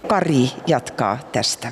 Kari jatkaa tästä.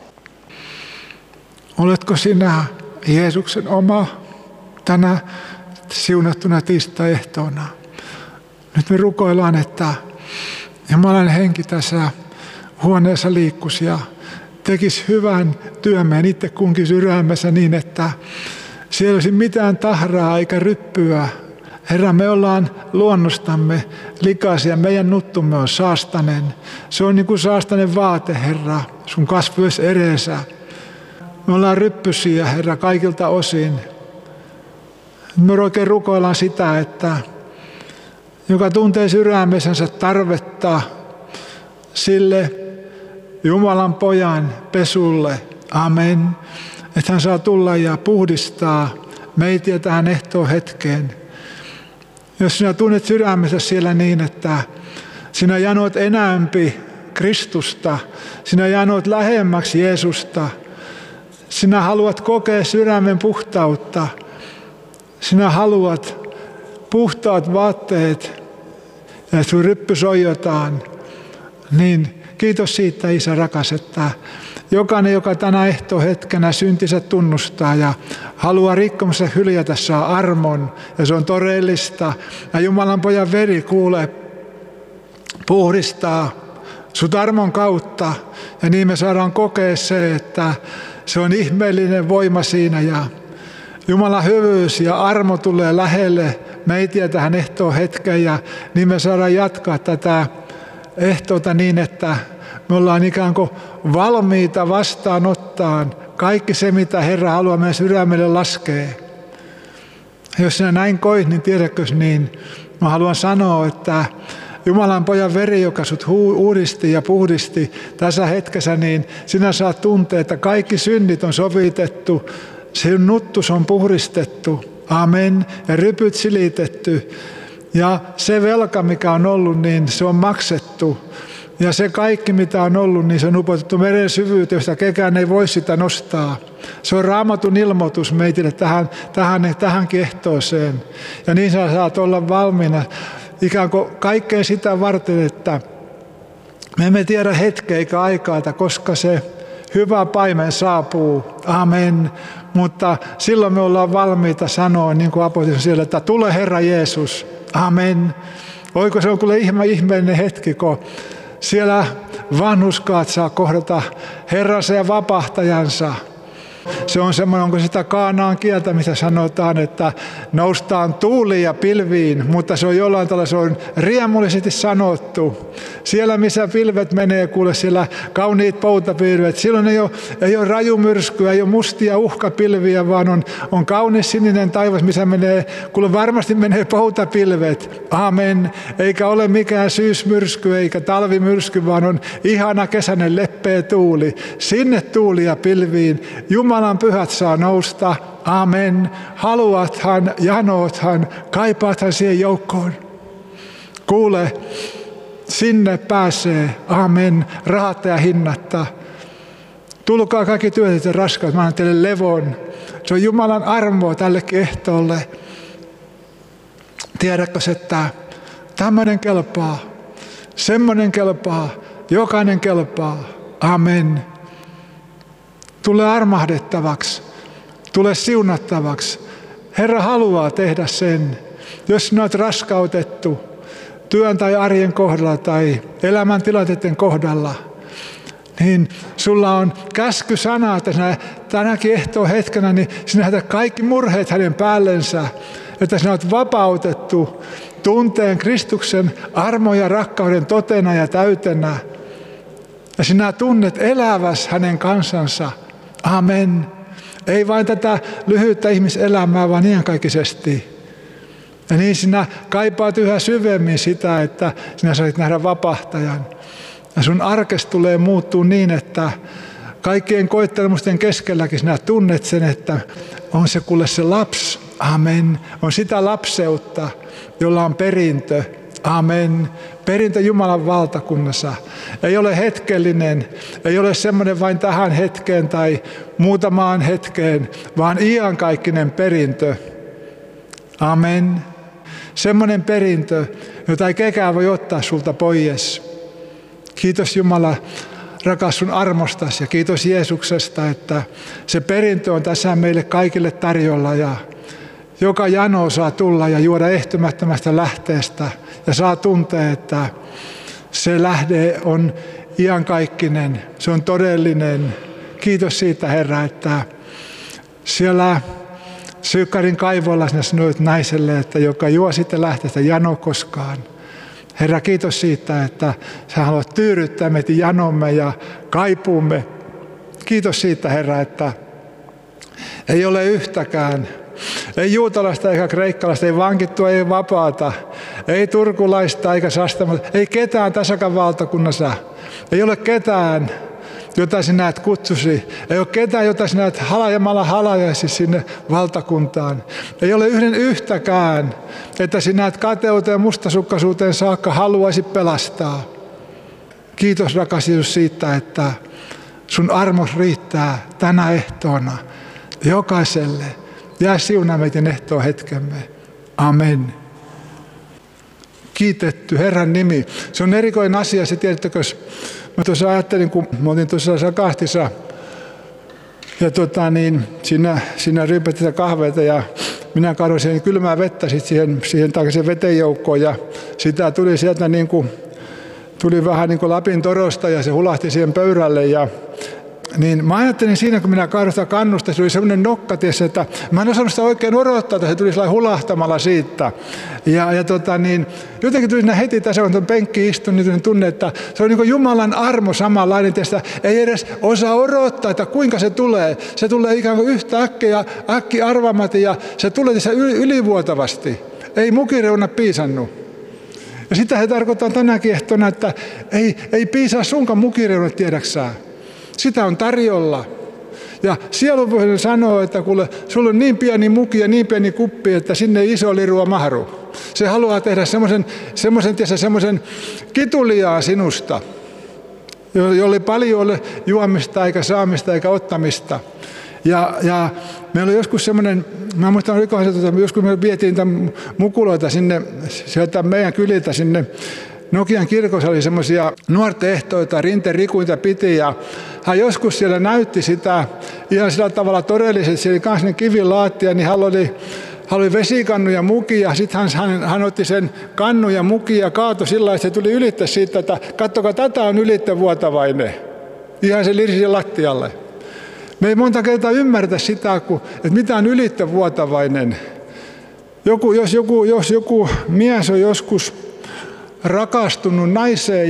Oletko sinä Jeesuksen oma tänä siunattuna tiistai-ehtoona? Nyt me rukoillaan, että Jumalan henki tässä huoneessa liikkuisi ja tekisi hyvän työn meidän itse kunkin sydämessä niin, että siellä ei olisi mitään tahraa eikä ryppyä. Herra, me ollaan luonnostamme likaisia, meidän nuttumme on saastainen. Se on niin kuin saastainen vaate, Herra, sun kasvoissa ereensä. Me ollaan ryppysiä, Herra, kaikilta osin. Me oikein rukoillaan sitä, että joka tuntee sydämessänsä tarvetta sille Jumalan pojan pesulle. Amen. Että hän saa tulla ja puhdistaa meitä tähän ehtoon hetkeen. Jos sinä tunnet sydämessä siellä niin, että sinä janoit enämpi Kristusta, sinä janoit lähemmäksi Jeesusta, sinä haluat kokea sydämen puhtautta, sinä haluat puhtaat vaatteet ja sun ryppy soijotaan, niin kiitos siitä, Isä rakas, että jokainen, joka tänä ehtohetkenä syntinsä tunnustaa ja haluaa rikkomassa hyljätä, saa armon. Ja se on todellista. Ja Jumalan pojan veri puhdistaa sut armon kautta. Ja niin me saadaan kokea se, että se on ihmeellinen voima siinä. Ja Jumalan hyvyys ja armo tulee lähelle meitä tähän ehtohetkeen. Ja niin me saadaan jatkaa tätä ehtoota niin, että me ollaan ikään kuin valmiita vastaanottaan kaikki se, mitä Herra haluaa meidän sydämelle laskea. Jos sinä näin koit, niin tiedätkö niin? Mä haluan sanoa, että Jumalan pojan veri, joka sut uudisti ja puhdisti tässä hetkessä, niin sinä saat tuntea, että kaikki synnit on sovitettu, sinun nuttus on puhdistettu, amen, ja rypyt silitetty. Ja se velka, mikä on ollut, niin se on maksettu. Ja se kaikki, mitä on ollut, niin se on upotettu meren syvyyteen, josta kekään ei voi sitä nostaa. Se on Raamatun ilmoitus meille tähänkin ehtooseen. Ja niin sä saat olla valmiina ikään kuin kaikkeen sitä varten, että me emme tiedä hetkeä eikä aikaa, koska se hyvä paimen saapuu. Amen. Mutta silloin me ollaan valmiita sanoa, niin kuin apostoli siellä, että tule Herra Jeesus. Amen. Voiko se on kuule ihmeellinen hetki, kun siellä vanhuskaat saa kohdata Herransa ja vapahtajansa. Se on semmoinen, onko sitä Kaanaan kieltä, missä sanotaan, että noustaan tuuliin ja pilviin, mutta se on jollain tavalla, se on riemullisesti sanottu. Siellä, missä pilvet menee, kuule siellä kauniit poutapilvet, silloin ei ole rajumyrskyä, ei ole mustia uhkapilviä, vaan on kaunis sininen taivas, missä menee, kuule varmasti menee poutapilvet. Amen. Eikä ole mikään syysmyrsky eikä talvimyrsky, vaan on ihana kesäinen leppeä tuuli. Sinne tuuli ja pilviin. Jumalan pyhät saa nousta. Amen. Haluathan, janoothan, kaipaathan siihen joukkoon. Kuule, sinne pääsee. Amen. Rahatta ja hinnatta. Tulkaa kaikki työt ja raskaat. Mä annan teille levon. Se on Jumalan armoa tällekin ehtoolle. Tiedätkö, että tämmöinen kelpaa, semmoinen kelpaa, jokainen kelpaa. Amen. Tule armahdettavaksi, tule siunattavaksi. Herra haluaa tehdä sen. Jos sinä olet raskautettu työn tai arjen kohdalla tai elämäntilanteiden kohdalla, niin sulla on käskysana, että sinä tänäkin ehtoon hetkenä, niin sinä heität kaikki murheet hänen päällensä, että sinä olet vapautettu tunteen Kristuksen armon ja rakkauden totena ja täytenä. Ja sinä tunnet eläväs hänen kansansa. Amen. Ei vain tätä lyhyttä ihmiselämää, vaan iankaikkisesti. Ja niin sinä kaipaat yhä syvemmin sitä, että sinä sait nähdä vapahtajan. Ja sun arkes tulee muuttua niin, että kaikkien koettelemusten keskelläkin sinä tunnet sen, että on se kuule se lapsi. Amen. On sitä lapseutta, jolla on perintö. Amen. Perintö Jumalan valtakunnassa. Ei ole hetkellinen, ei ole semmoinen vain tähän hetkeen tai muutamaan hetkeen, vaan iankaikkinen perintö. Amen. Semmoinen perintö, jota ei kekään voi ottaa sulta pois. Kiitos Jumala rakas sun armostasi ja kiitos Jeesuksesta, että se perintö on tässä meille kaikille tarjolla ja joka jano saa tulla ja juoda ehtymättömästä lähteestä ja saa tuntea, että se lähde on iankaikkinen, se on todellinen. Kiitos siitä, Herra, että siellä Syykkarin kaivolla sinä sanoit naiselle, että joka juo sitten lähteestä jano koskaan. Herra, kiitos siitä, että sä haluat tyydyttää meitä janomme ja kaipuumme. Kiitos siitä, Herra, että ei ole yhtäkään. Ei juutalaista eikä kreikkalaista, ei vankittua, ei vapaata, ei turkulaista eikä sastamatta, ei ketään tässäkään valtakunnassa. Ei ole ketään, jota sinä et kutsusi. Ei ole ketään, jota sinä et halajaisi sinne valtakuntaan. Ei ole yhtäkään, että sinä et kateuteen ja mustasukkaisuuteen saakka haluaisi pelastaa. Kiitos rakas Jeesus siitä, että sun armos riittää tänä ehtoona jokaiselle. Jää siunaa meidän ehtoon hetkemme. Amen. Kiitetty Herran nimi. Se on erikoinen asia, se tiedättekö, mä tuossa ajattelin, kun mä olin tuossa Sakahtissa ja siinä ryypättiin kahveita ja minä kaadoin siihen kylmää vettä siihen takaisin veteen joukkoon ja sitä tuli sieltä tuli vähän niin kuin Lapin torosta ja se hulahti siihen pöydälle ja niin mä ajattelin siinä, kun minä kaadoin sitä kannusta, se oli semmoinen nokka, että mä en osannut sitä oikein odottaa, että se tuli sellainen hulahtamalla siitä. Jotenkin tuli heti tässä, kun tuon penkki istui, niin tunne, että se on niin kuin Jumalan armo samanlainen, että ei edes osaa odottaa, että kuinka se tulee. Se tulee ikään kuin yhtä äkki arvaamatta ja se tulee tässä ylivuotavasti. Ei mukireuna piisannut. Ja sitä he tarkoittaa tänäkin ehtona, että ei piisaa sunkaan mukireunat tiedäksää. Sitä on tarjolla. Ja sielunvohjainen sanoo, että kuule, sulla on niin pieni muki ja niin pieni kuppi, että sinne ei iso lirua mahdu. Se haluaa tehdä semmoisen kituliaa sinusta, jolle paljon ole juomista eikä saamista eikä ottamista. Ja meillä on joskus semmoinen, mä muistan, joskus me vietiin mukuloita sieltä meidän kyliltä sinne Nokian kirkossa oli semmoisia nuorten ehtoita, Rinteen Rikuinta piti ja hän joskus siellä näytti sitä ihan sillä tavalla todellisesti, siellä oli myös ne kivilaattia, niin hän oli vesikannu ja muki ja sitten hän otti sen kannu ja muki ja kaatoi sillä lailla, että se tuli ylittä siitä, että katsokaa, tätä on ylittevuotavainen. Ihan se lirsi lattialle. Me ei monta kertaa ymmärtä sitä, että mitä on ylittevuotavainen. Jos joku mies on joskus rakastunut naiseen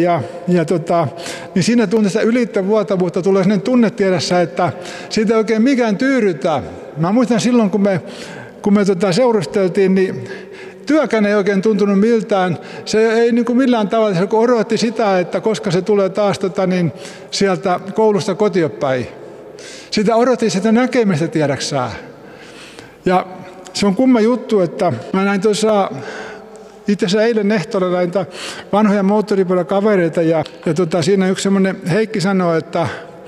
niin siinä tunteessa ylittevuotavuutta tulee sellainen tunne tiedässä, että siitä ei oikein mikään tyydytä. Mä muistan silloin, kun me seurusteltiin, niin työkään ei oikein tuntunut miltään. Se ei niin kuin millään tavalla, se odotti sitä, että koska se tulee taas sieltä koulusta kotiopäin. Sitä odotti sitä näkemistä tiedäksää. Ja se on kumma juttu, että mä näin tuossa itse asiassa eilen ehtoolla näitä vanhoja moottoripyöräkavereita ja siinä yksi semmoinen Heikki sanoi, että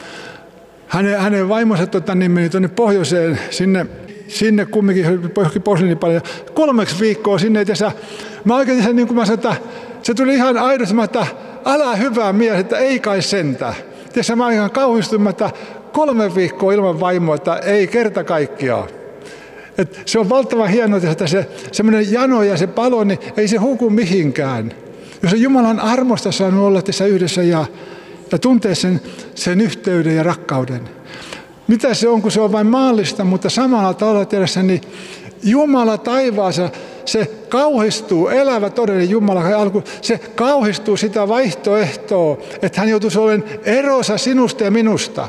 hänen vaimonsa meni tuonne pohjoiseen sinne kumminkin johonkin Posliinipalle 3 viikkoa sinne. Ja mä oikein niin kuin mä sanoin, että se tuli ihan aidosti, että älä hyvä mies, että ei kai sentä. Ja mä ihan kauhistuin, että 3 viikkoa ilman vaimoa, että ei kerta kaikkiaan. Et se on valtavan hienoa, että se semmoinen jano ja se palo, niin ei se huku mihinkään. Jos on Jumalan armosta saanut olla tässä yhdessä ja tuntee sen yhteyden ja rakkauden. Mitä se on, kun se on vain maallista, mutta samalla tavalla tiedässä, niin Jumala taivaassa, se kauhistuu, elävä todellinen Jumala, se kauhistuu sitä vaihtoehtoa, että hän joutuisi olemaan erossa sinusta ja minusta.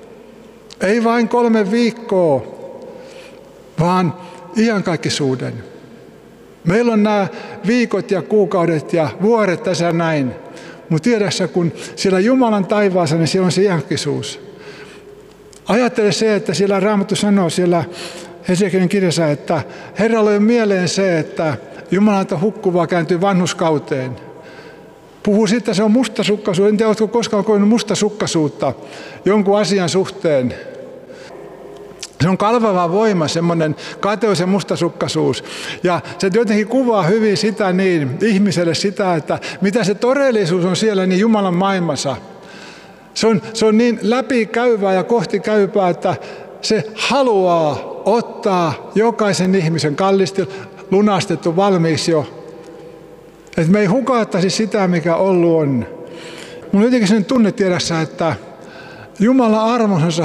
Ei vain 3 viikkoa. Vaan iankaikkisuuden. Meillä on nämä viikot ja kuukaudet ja vuodet tässä näin. Mutta tiedässä, kun siellä Jumalan taivaassa, niin siellä on se iankaikkisuus. Ajattele se, että siellä Raamattu sanoo siellä Hesekielin kirjassa, että Herralle on mieleen se, että Jumalalta hukkuvaa kääntyy vanhuskauteen. Puhuu siitä, että se on mustasukkaisuus. En tiedä, oletko koskaan koinut mustasukkaisuutta jonkun asian suhteen. Se on kalvava voima, semmoinen kateus ja mustasukkaisuus. Ja se jotenkin kuvaa hyvin sitä ihmiselle sitä, että mitä se todellisuus on siellä niin Jumalan maailmassa. Se on niin läpikäyvää ja kohtikäypää, että se haluaa ottaa jokaisen ihmisen kallisti lunastettu valmiiksi jo. Että me ei hukattaisi sitä, mikä ollut on. Mulla on jotenkin sellainen tunne tiedässä, että Jumala armonsa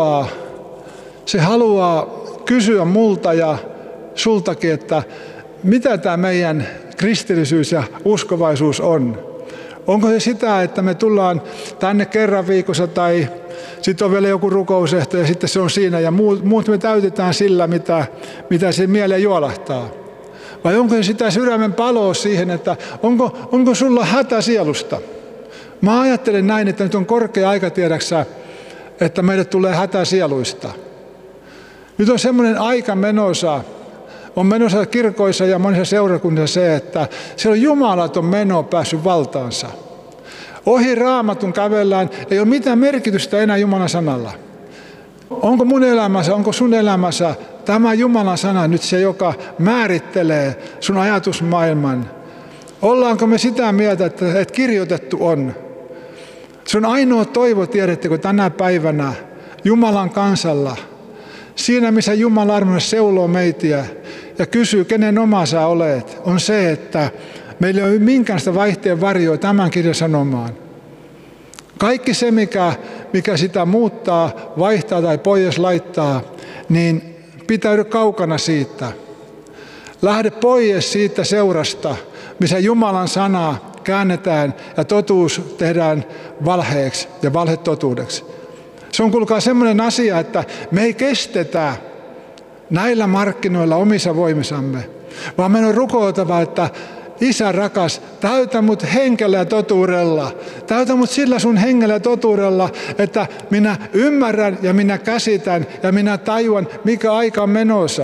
se haluaa kysyä multa ja sultakin, että mitä tämä meidän kristillisyys ja uskovaisuus on. Onko se sitä, että me tullaan tänne kerran viikossa tai sitten on vielä joku rukousehto ja sitten se on siinä ja muut me täytetään sillä, mitä se mieleen juolahtaa. Vai onko se sitä sydämen paloa siihen, että onko sulla hätä sielusta? Mä ajattelen näin, että nyt on korkea aika tiedäksä, että meille tulee hätä sieluista. Nyt on semmoinen aika menossa, on menossa kirkoissa ja monissa seurakunnissa se, että siellä on jumalaton meno päässyt valtaansa. Ohi Raamatun kävellään, ei ole mitään merkitystä enää Jumalan sanalla. Onko mun elämässä, onko sun elämässä tämä Jumalan sana nyt se, joka määrittelee sun ajatusmaailman? Ollaanko me sitä mieltä, että kirjoitettu on? Se on ainoa toivo, tiedättekö, tänä päivänä Jumalan kansalla. Siinä, missä Jumala armossa seuloo meitä ja kysyy, kenen oma sä olet, on se, että meillä ei ole minkäänlaista vaihteen varjoa tämän kirjan sanomaan. Kaikki se, mikä sitä muuttaa, vaihtaa tai pois laittaa, niin pitäydy kaukana siitä. Lähde pois siitä seurasta, missä Jumalan sana käännetään ja totuus tehdään valheeksi ja valhe totuudeksi. Se on kuulkaa semmoinen asia, että me ei kestetä näillä markkinoilla omissa voimissamme, vaan meidän on rukoiltava, että Isä rakas, täytä mut hengellä ja totuudella. Täytä mut sillä sun hengellä ja totuudella, että minä ymmärrän ja minä käsitän ja minä tajuan, mikä aika on menossa.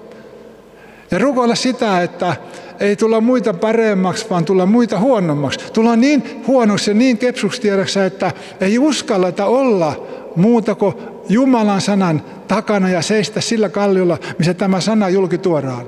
Ja rukoilla sitä, että ei tulla muita paremmaksi, vaan tulla muita huonommaksi. Tullaan niin huonoksi ja niin kepsuksi tiedäksä, että ei uskalleta olla muuta kuin Jumalan sanan takana ja seistä sillä kalliolla, missä tämä sana julki tuodaan.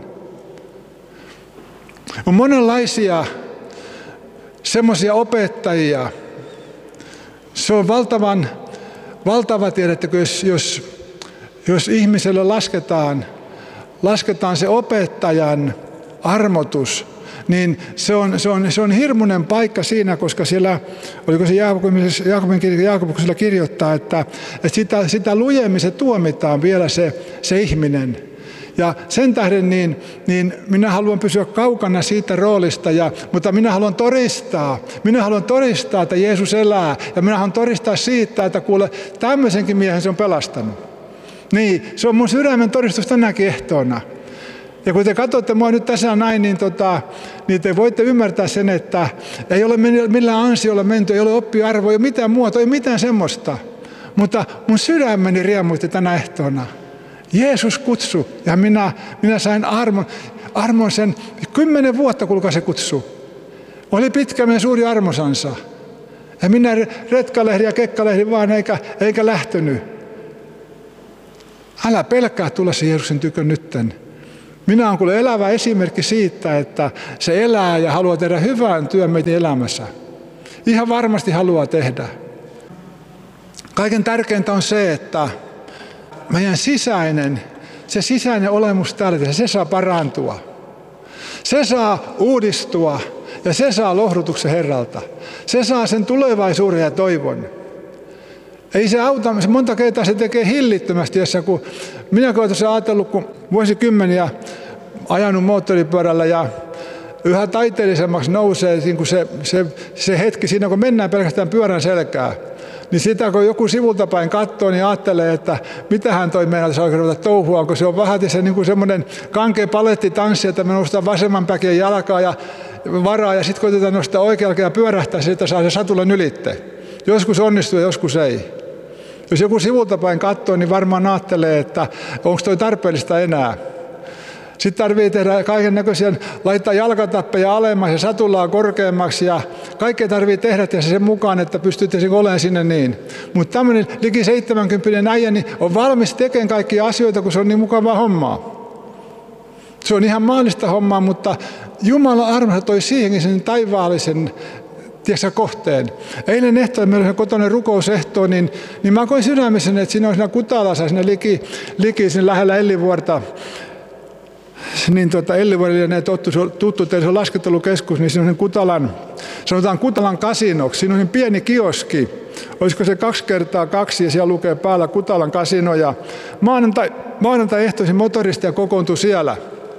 On monenlaisia semmoisia opettajia. Se on valtava tiedättekö, jos ihmiselle lasketaan se opettajan armotus, niin se on hirmuinen paikka siinä, koska siellä, oliko se Jaakobin kirjoittaa, että sitä lujemmin se tuomitaan vielä se ihminen. Ja sen tähden niin minä haluan pysyä kaukana siitä roolista, mutta minä haluan todistaa, että Jeesus elää. Ja minä haluan todistaa siitä, että kuule, tämmöisenkin miehen se on pelastanut. Niin, se on mun sydämen todistus tänäkin ehtoona. Ja kun te katsotte mua nyt tässä näin, niin te voitte ymmärtää sen, että ei ole millään ansiolla menty, ei ole oppiarvoa, ei ole mitään muuta, ei mitään semmoista. Mutta mun sydämeni riemuitti tänä ehtoona. Jeesus kutsu ja minä sain armon sen 10 vuotta, kuulkaa se kutsu. Oli pitkä meidän suuri armosansa. Ja minä retkalehdin ja kekkalehdin vaan eikä lähtenyt. Älä pelkää tulla se Jeesuksen tykön nytten. Minä olen kuule elävä esimerkki siitä, että se elää ja haluaa tehdä hyvän työn meidän elämässä. Ihan varmasti haluaa tehdä. Kaiken tärkeintä on se, että meidän sisäinen olemus täällä, se saa parantua. Se saa uudistua ja se saa lohdutuksen Herralta. Se saa sen tulevaisuuden ja toivon. Ei se auta, se monta kertaa se tekee hillittömästi, kun minä olen tuossa ajatellut, kun vuosikymmeniä ajanut moottoripyörällä ja yhä taiteellisemmaksi nousee niin kuin se hetki siinä, kun mennään pelkästään pyörän selkää. Niin sitä kun joku sivulta päin katsoo, niin ajattelee, että mitähän toi meinaa tässä oikein ruveta touhua, kun se on vähän se, niin kuin semmoinen kankea palettitanssi, että me noustaan vasemman päkien jalkaa ja varaa ja sitten koitetaan nostaa oikealta ja pyörähtää, että saa se satulan ylitte. Joskus onnistuu ja joskus ei. Jos joku sivulta päin katsoo, niin varmaan ajattelee, että onko toi tarpeellista enää. Sitten tarvitsee tehdä kaiken näköisiä, laittaa jalkatappeja alemmas ja satulaa korkeammaksi ja kaikkea tarvitsee tehdä ja sen mukaan, että pystytte olemaan sinne niin. Mutta tämmöinen liki 70 äijä niin on valmis tekemään kaikkia asioita, kun se on niin mukavaa hommaa. Se on ihan maallista hommaa, mutta Jumala armonsa toi siihenkin sen taivaallisen tiedätkö, kohteen. Eilen ehtoon meillä oli kotona rukousehto, niin mä koin sydämessäni, että siinä on siinä Kutalassa, siinä liki siinä lähellä Ellivuorta, niin Ellivuorille ne tuttu teille, se on laskettelukeskus, niin siinä on Kutalan, sanotaan Kutalan kasinoksi, siinä on pieni kioski, olisiko se 2x2 ja siellä lukee päällä Kutalan kasino ja maanantai ehtoisin motoristeja kokoontui siellä.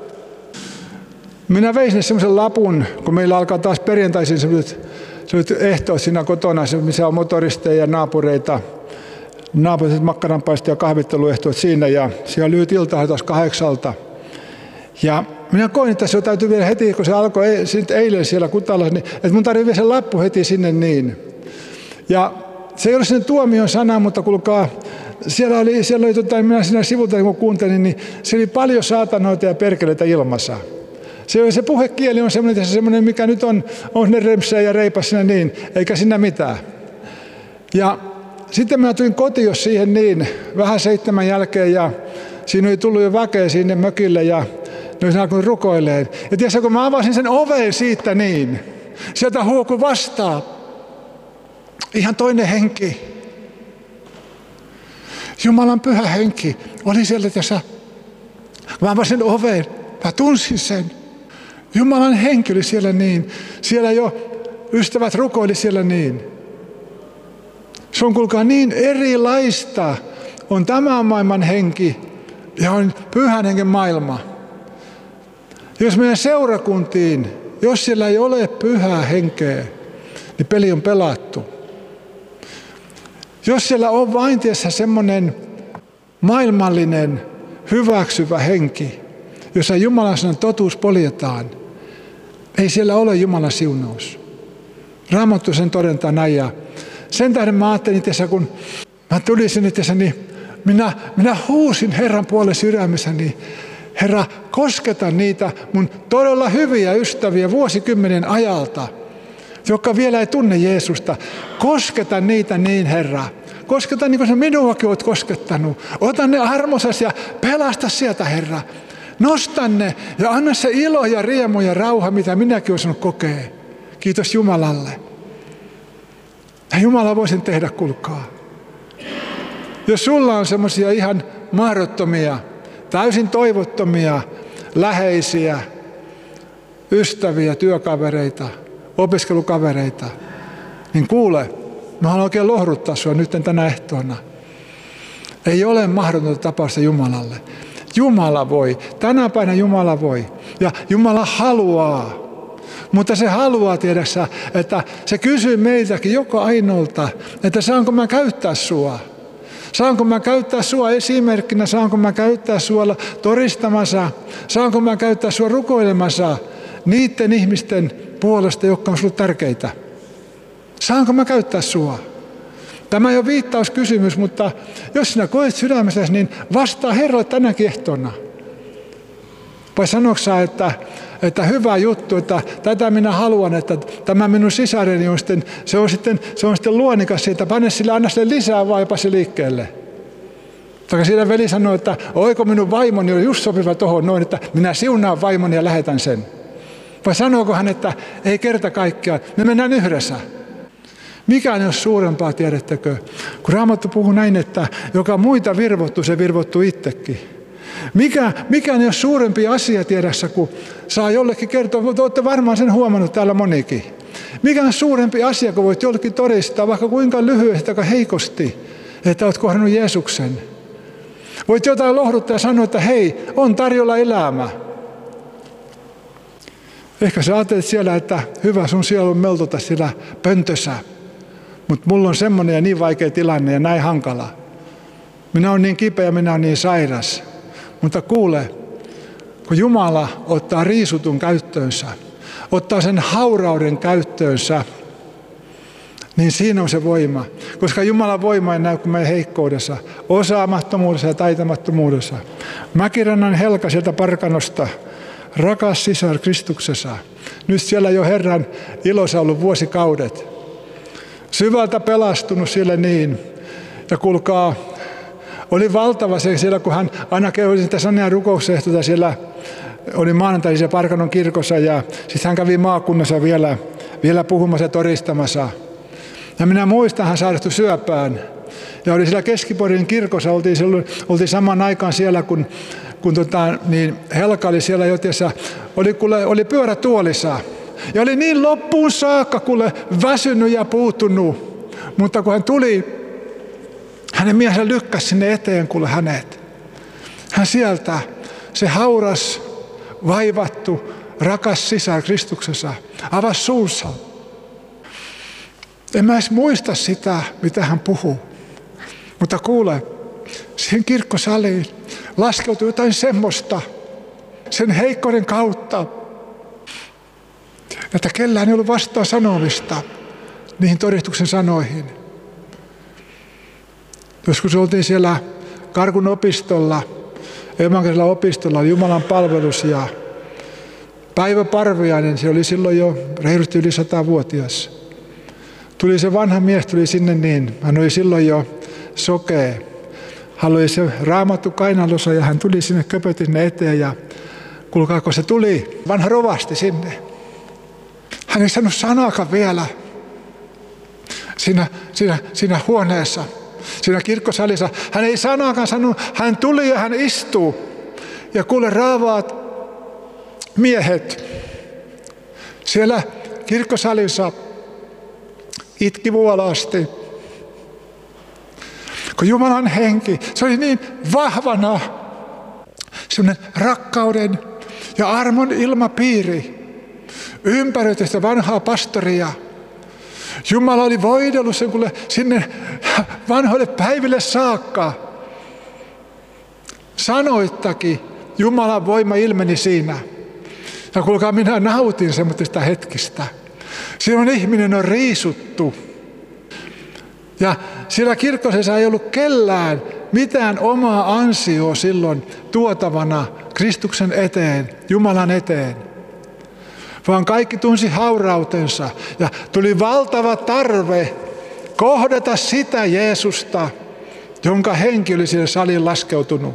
Minä vein sinne semmoisen lapun, kun meillä alkaa taas perjantaisin sellaiset ehtoot siinä kotona, missä on motoristeja ja naapureita makkaranpaisto ja kahvitteluehtoot siinä ja siellä lyhyt ilta taas 8. Ja minä koin, että se täytyy vielä heti, kun se alkoi eilen siellä Kutalassa, niin, että mun tarvitsee vielä se lappu heti sinne niin. Ja se ei ole sen tuomion sana, mutta kuulkaa, siellä oli minä siinä sivulta kun kuuntelin, niin se oli paljon saatanoita ja perkeleitä ilmassa. Se puhekieli on semmoinen, mikä nyt on ne rempsää ja reipas siinä niin, eikä siinä mitään. Ja sitten minä tulin kotiin siihen niin, vähän 7 jälkeen ja siinä oli tullut jo väkeä sinne mökille ja ne olisi alkanut rukoilemaan. Ja tiedätkö, kun mä avasin sen oven siitä niin, sieltä huokui vastaan ihan toinen henki. Jumalan pyhä henki oli siellä, että mä avasin oven, mä tunsin sen. Jumalan henki oli siellä niin. Siellä jo ystävät rukoili siellä niin. Se on kuulkaa niin erilaista. On tämän maailman henki ja on pyhän hengen maailma. Jos meidän seurakuntiin, jos siellä ei ole pyhää henkeä, niin peli on pelattu. Jos siellä on vain tietysti semmoinen maailmallinen hyväksyvä henki, jossa Jumalan sanan totuus poljetaan, ei siellä ole Jumalan siunaus. Raamattu sen todentaa näin. Ja sen tähden mä ajattelin tässä, kun mä tulin sinne tässä, niin minä huusin Herran puolelle sydämessäni, Herra, kosketa niitä mun todella hyviä ystäviä vuosikymmenen ajalta, jotka vielä ei tunne Jeesusta. Kosketa niitä niin, Herra. Kosketa niin kuin sä minuakin olet koskettanut. Ota ne armosas ja pelasta sieltä, Herra. Nosta ne ja anna se ilo ja riemu ja rauha, mitä minäkin olen saanut kokea. Kiitos Jumalalle. Ja Jumala voi sen tehdä, kuulkaa. Jos sulla on semmoisia ihan mahdottomia, täysin toivottomia, läheisiä, ystäviä, työkavereita, opiskelukavereita, niin kuule, mä haluan oikein lohduttaa sua nyt tänä ehtoona. Ei ole mahdotonta tapausta Jumalalle. Jumala voi. Tänä päivänä Jumala voi. Ja Jumala haluaa. Mutta se haluaa tiedäksä, että se kysyy meiltäkin joka ainolta, että saanko mä käyttää sua. Saanko mä käyttää sua esimerkkinä, saanko mä käyttää sua todistamassa, saanko mä käyttää sua rukoilemassa niiden ihmisten puolesta, jotka on sulle tärkeitä. Saanko mä käyttää sua? Tämä ei ole viittauskysymys, mutta jos sinä koet sydämessäsi, niin vastaa Herralle tänäkin ehtoona. Vai sanoitko sä, että hyvä juttu, että tätä minä haluan, että tämä minun sisareni on sitten, se on sitten luonikas siitä, pane sille, anna sille lisää vaipa se liikkeelle. Tai siinä veli sanoi, että oiko minun vaimoni on just sopiva tuohon noin, että minä siunaan vaimoni ja lähetän sen. Vai sanooko hän, että ei kerta kaikkiaan, me mennään yhdessä. Mikään ei ole suurempaa, tiedättekö, kun Raamattu puhuu näin, että joka muita virvottuu, se virvottuu itsekin. Mikään ei ole suurempi asia tiedässä, kun saa jollekin kertoa, te olette varmaan sen huomannut täällä monikin. Mikä on suurempi asia, kun voit jollekin todistaa, vaikka kuinka lyhyesti tai heikosti, että olet kohdannut Jeesuksen. Voit jotain lohduttaa ja sanoa, että hei, on tarjolla elämä. Ehkä sä ajattelet siellä, että hyvä sun sielun meltota siellä pöntössä. Mutta mulla on semmoinen ja niin vaikea tilanne ja näin hankala. Minä olen niin kipeä, minä olen niin sairas. Mutta kuule, kun Jumala ottaa riisutun käyttöönsä, ottaa sen haurauden käyttöönsä, niin siinä on se voima. Koska Jumalan voima ei näy kuin meidän heikkoudessa, osaamattomuudessa ja taitamattomuudessa. Mäkirannan Helka sieltä Parkanosta, rakas sisar Kristuksessa. Nyt siellä jo Herran ilossa ollut vuosikaudet. Syvältä pelastunut siellä niin. Ja kuulkaa, oli valtava se siellä, kun hän aina oli sitä Sanjan rukousehtota siellä, oli maanantai siellä Parkanon kirkossa ja sitten hän kävi maakunnassa vielä vielä puhumassa ja todistamassa. Ja minä muistan, hän sairastui syöpään. Ja oli siellä Keski-Porin kirkossa, oltiin saman aikaan siellä, kun Helka oli siellä jotiessa, oli pyörätuolissa. Ja oli niin loppuun saakka, väsynyt ja puuttunut. Mutta kun hän tuli, hänen miehensä lykkäsi sinne eteen, hänet. Hän sieltä, se hauras, vaivattu, rakas sisar Kristuksessa, avasi suunsa. En mä edes muista sitä, mitä hän puhuu. Mutta kuule, siihen kirkkosaliin laskeutui jotain semmoista sen heikkouden kautta, että kellään ei ollut vastaan sanomista niihin todistuksen sanoihin. Joskus oltiin siellä Karkun opistolla, evankelisella opistolla, oli Jumalan palvelus ja Päivä Parviainen, se oli silloin jo reilusti yli 100-vuotias. Tuli se vanha mies, tuli sinne niin, hän oli silloin jo sokea. Hän oli se raamattu kainalossa ja hän tuli sinne, köpötti sinne eteen ja kuulkaa, kun se tuli, vanha rovasti sinne. Hän ei sanonut sanaakaan vielä siinä huoneessa, siinä kirkkosalissa. Hän ei sanaakaan sanonut, hän tuli ja hän istuu. Ja kuule raavaat miehet siellä kirkkosalissa itki vuolaasti. Kun Jumalan henki, se oli niin vahvana, semmoinen rakkauden ja armon ilmapiiri ympäri sitä vanhaa pastoria. Jumala oli voidellut sen sinne vanhoille päiville saakka. Sanoittakin, Jumalan voima ilmeni siinä. Ja kuulkaa, minä nautin semmoista hetkistä. Silloin ihminen on riisuttu. Ja siellä kirkkosessa ei ollut kellään mitään omaa ansioa silloin tuotavana Kristuksen eteen, Jumalan eteen. Vaan kaikki tunsi haurautensa ja tuli valtava tarve kohdata sitä Jeesusta, jonka henki oli sinne saliin laskeutunut.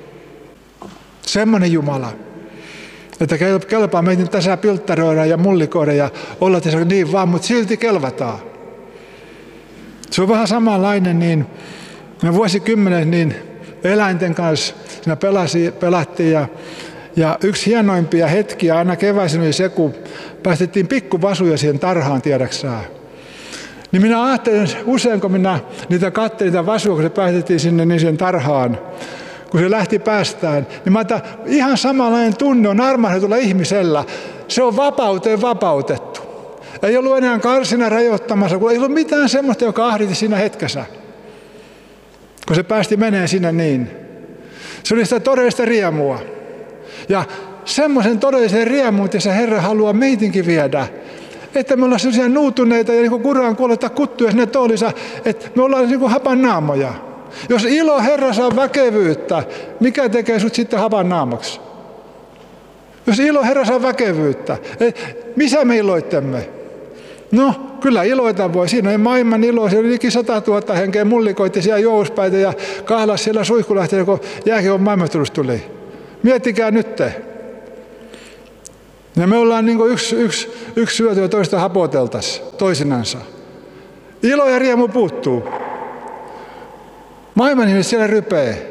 Semmoinen Jumala, että kelpaa meitä tässä pilttaroida ja mullikoida ja olla tässä niin vaan, mutta silti kelvataan. Se on vähän samanlainen, niin me vuosikymmenet niin eläinten kanssa siinä pelattiin ja yksi hienoimpia hetkiä aina keväisin oli se, kun päästettiin pikkuvasuja siihen tarhaan, tiedäksää. Niin minä ajattelin usein, kun minä niitä katselin, niitä vasuja, kun se päästettiin sinne niin siihen tarhaan, kun se lähti päästään, niin mä ajattelin, ihan samanlainen tunne on armahdetulla ihmisellä. Se on vapauteen vapautettu. Ei ollut enää karsina rajoittamassa, kun ei ollut mitään semmoista, joka ahditti siinä hetkessä. Kun se päästi menee sinne niin. Se oli sitä todellista riemua. Ja semmoisen todellisen riemuun, että se Herra haluaa meitinkin viedä. Että me ollaan sellaisia nuutuneita ja niin kuin kuraan kuolleita kuttuja sinne toolissa, että me ollaan niin kuin hapannaamoja. Jos ilo Herra saa väkevyyttä, mikä tekee sut sitten hapannaamaksi? Jos ilo Herra saa väkevyyttä, missä me iloittemme? No, kyllä iloita voi. Siinä on maailman ilo. Siellä oli 100 000 henkeä mullikoitti siellä juouspäitä ja kahlas siellä Suihkulähteellä, kun jääkiekon maailmanmestaruus tuli. Miettikää nyt te. Ja me ollaan niin kuin yksi syöty ja toista hapoteltaisiin toisinansa. Ilo ja riemu puuttuu. Maailman ihmiset siellä rypee.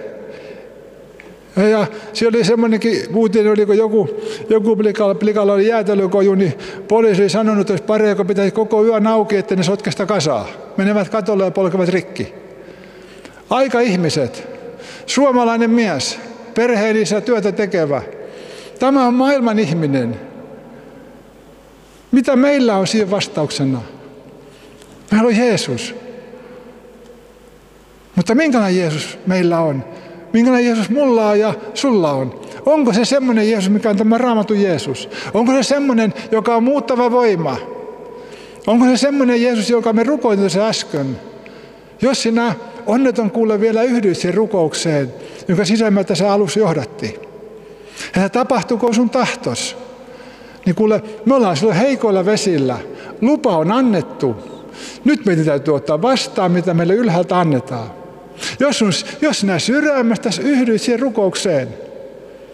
Ja siellä oli semmoinenkin uutinen, oliko joku plikalla oli jäätelökoju, niin poliisi oli sanonut, että olisi pari, joka pitäisi koko yön auki, että ne sotkesta kasaa. Menevät katolle ja polkevat rikki. Aika ihmiset. Suomalainen mies, perheellisä työtä tekevä. Tämä on maailman ihminen. Mitä meillä on siihen vastauksena? Meillä on Jeesus. Mutta minkälainen Jeesus meillä on? Minkälainen Jeesus mulla on ja sulla on? Onko se semmoinen Jeesus, mikä on tämä Raamatun Jeesus? Onko se semmoinen, joka on muuttava voima? Onko se semmoinen Jeesus, joka me rukoitin tässä äsken? Jos sinä onneton kuule vielä yhdyt siihen rukoukseen, jonka sisämmältä sä alussa johdatti. Että tapahtuuko sun tahtos? Niin kuule, me ollaan silloin heikoilla vesillä. Lupa on Nyt meidän täytyy ottaa vastaan, mitä meille ylhäältä annetaan. Jos sinä sydämestäsi yhdyit siihen rukoukseen,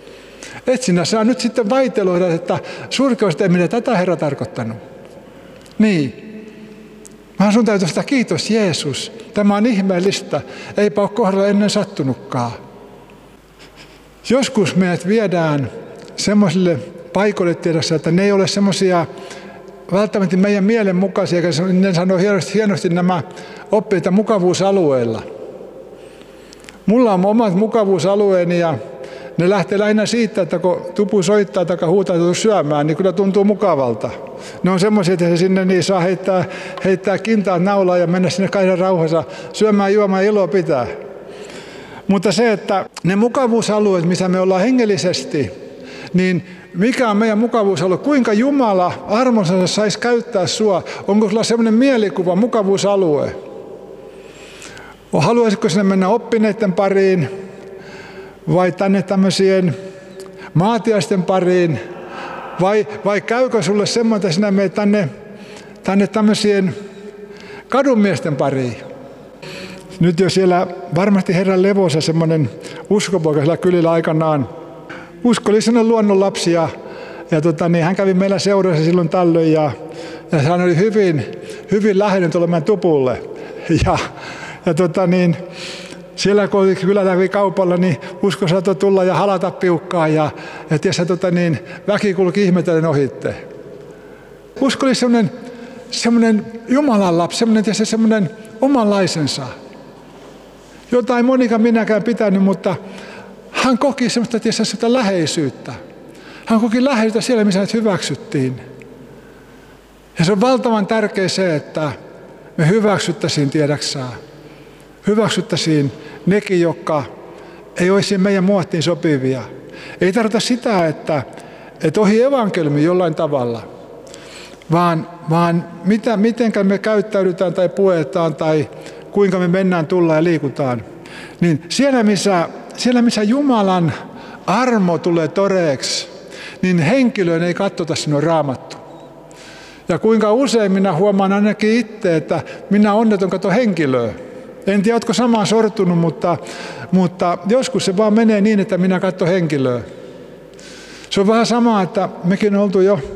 et sinä saa nyt sitten vaiteloida, että surkeus ei minä tätä Herra tarkoittanut. Niin. Mä sun täytyy sitä, kiitos Jeesus. Tämä on ihmeellistä. Eipä ole kohdalla ennen sattunutkaan. Joskus meidät viedään semmoisille paikoille tiedossa, että ne ei ole semmoisia välttämättä meidän mielen mukaisia, ne sanoo hienosti nämä oppineet mukavuusalueilla. Mulla on omat mukavuusalueeni ja ne lähtee lähinnä siitä, että kun tupu soittaa tai huutaa syömään, niin kyllä tuntuu mukavalta. Ne on semmoisia, että sinne niin saa heittää kintaat naulaa ja mennä sinne kaiken rauhassa syömään, juomaan ja iloa pitää. Mutta se, että ne mukavuusalueet, missä me ollaan hengellisesti, niin mikä on meidän mukavuusalue? Kuinka Jumala armonsa saisi käyttää sua? Onko sulla semmoinen mielikuva, mukavuusalue? Haluaisitko sinne mennä oppineiden pariin? Vai tänne tämmöisien maatiaisten pariin? Vai käykö sulle semmoinen, että sinä menet tänne tämmöisien kadunmiesten pariin? Nyt jo siellä varmasti Herran levossa semmoinen uskopoika siellä kylillä aikanaan. Usko oli sellainen luonnonlapsi ja hän kävi meillä seurassa silloin tällöin ja hän oli hyvin läheinen tuolle meidän tupulle. Siellä kun oli kylälävi kaupalla, niin usko saattoi tulla ja halata piukkaan ja väki kulki ihmetellen ohitte. Usko oli semmoinen Jumalan lapsi, semmoinen omanlaisensa. Jota ei monikaan minäkään pitänyt, mutta hän koki semmoista läheisyyttä. Hän koki läheisyyttä siellä, missä hänet hyväksyttiin. Ja se on valtavan tärkeää se, että me hyväksyttäisiin, tiedäksää. Hyväksyttäisiin nekin, jotka ei olisi meidän muottiin sopivia. Ei tarkoita sitä, että ohi evankeliumi jollain tavalla, vaan mitenkä me käyttäydytään tai puetaan tai kuinka me mennään, tullaan ja liikutaan. Niin siellä missä Jumalan armo tulee toreeksi, niin henkilöön ei katsota sinun Raamattu. Ja kuinka usein minä huomaan ainakin itse, että minä onneton katso henkilöä. En tiedä, oletko samaan sortunut, mutta joskus se vaan menee niin, että minä katson henkilöä. Se on vähän sama, että mekin on oltu jo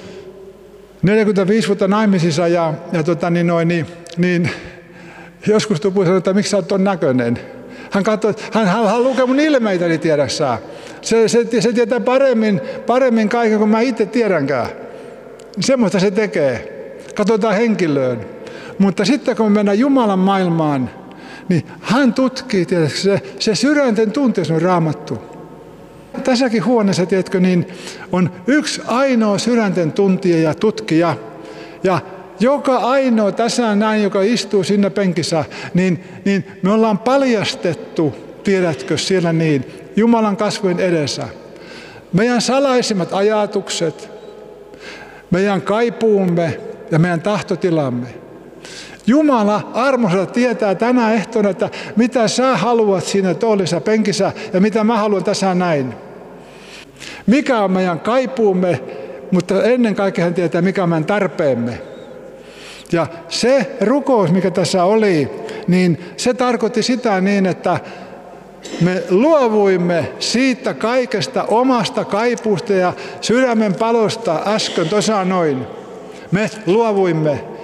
45 vuotta naimisissa niin joskus tupu sanoo, että miksi sä oot ton näköinen. Hän katsoo, hän lukee mun ilmeitäni, tiedäksää. Se tietää paremmin kaiken kuin mä itse tiedänkään. Semmoista se tekee. Katsotaan henkilöön. Mutta sitten kun me mennään Jumalan maailmaan, niin hän tutkii, tiedätkö, se sydänten tunteessa on Raamattu. Tässäkin huoneessa, tiedätkö, niin on yksi ainoa sydänten tuntija ja tutkija. Ja joka ainoa tässä näin, joka istuu siinä penkissä, niin me ollaan paljastettu, tiedätkö, siellä niin, Jumalan kasvojen edessä. Meidän salaisimmat ajatukset, meidän kaipuumme ja meidän tahtotilamme. Jumala armossa tietää tänä ehtona, että mitä sä haluat siinä tuolisessa penkissä ja mitä mä haluan tässä näin. Mikä on meidän kaipuumme, mutta ennen kaikkea hän tietää, mikä on meidän tarpeemme. Ja se rukous, mikä tässä oli, niin se tarkoitti sitä niin, että me luovuimme siitä kaikesta omasta kaipuusta ja sydämen palosta äsken tuossa noin. Me luovuimme